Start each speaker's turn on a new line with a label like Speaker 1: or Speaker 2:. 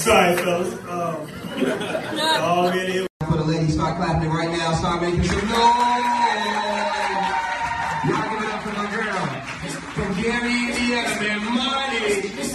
Speaker 1: Sorry, fellas.
Speaker 2: For the ladies, start clapping right now. Start making some noise. Y'all give it up for my girl from Gary, Indiana, man. Money.